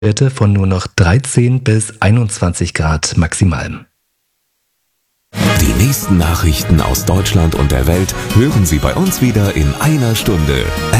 Werte von nur noch 13 bis 21 Grad maximal. Die nächsten Nachrichten aus Deutschland und der Welt hören Sie bei uns wieder in einer Stunde.